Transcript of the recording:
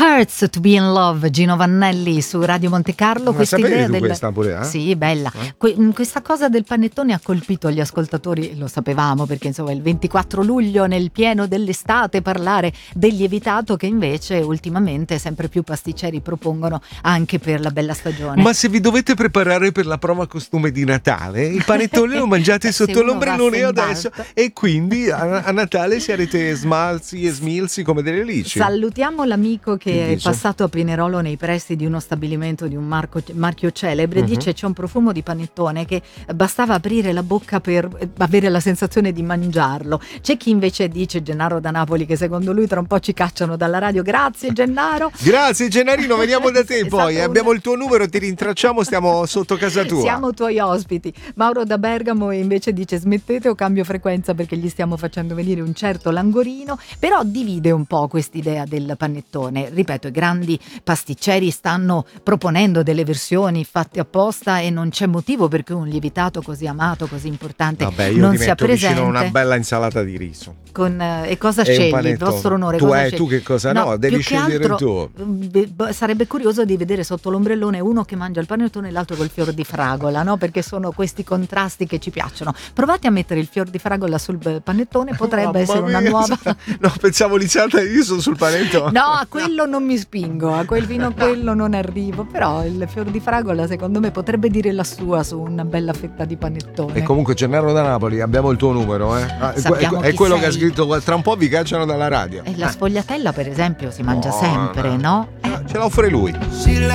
Hurts to be in love, Gino Vannelli su Radio Monte Carlo. Ma sapevi tu questa pure, eh? Sì, bella. Questa cosa del panettone ha colpito gli ascoltatori, lo sapevamo, perché insomma il 24 luglio nel pieno dell'estate parlare del lievitato, che invece ultimamente sempre più pasticceri propongono anche per la bella stagione. Ma se vi dovete preparare per la prova costume di Natale, il panettone lo mangiate sotto l'ombrellone adesso, e quindi a Natale sarete smalzi e smilzi come delle lici. Salutiamo l'amico che è passato a Pinerolo nei pressi di uno stabilimento di un marchio celebre. Dice c'è un profumo di panettone che bastava aprire la bocca per avere la sensazione di mangiarlo. C'è chi invece dice, Gennaro da Napoli, che secondo lui tra un po' ci cacciano dalla radio. Grazie Gennaro. Grazie Gennarino, veniamo da te poi, abbiamo il tuo numero, ti rintracciamo, stiamo sotto casa tua. Siamo tuoi ospiti. Mauro da Bergamo invece dice smettete o cambio frequenza perché gli stiamo facendo venire un certo languorino, però divide un po' quest'idea del panettone. Ripeto, i grandi pasticceri stanno proponendo delle versioni fatte apposta e non c'è motivo perché un lievitato così amato, così importante, non sia presente. Vicino una bella insalata di riso. E cosa scegli? Il vostro onore. Tu che cosa? No, devi scegliere il tuo. Sarebbe curioso di vedere sotto l'ombrellone uno che mangia il panettone e l'altro col fior di fragola, no? Perché sono questi contrasti che ci piacciono. Provate a mettere il fior di fragola sul panettone, potrebbe essere una nuova. No, pensavo l'insalata di riso sul panettone. No, a quello non mi spingo, fino a quello non arrivo, però il fior di fragola secondo me potrebbe dire la sua su una bella fetta di panettone. E comunque Gennaro da Napoli, abbiamo il tuo numero, è quello che ha scritto, tra un po' vi cacciano dalla radio. E la sfogliatella per esempio si mangia sempre, no? Ce la offre lui.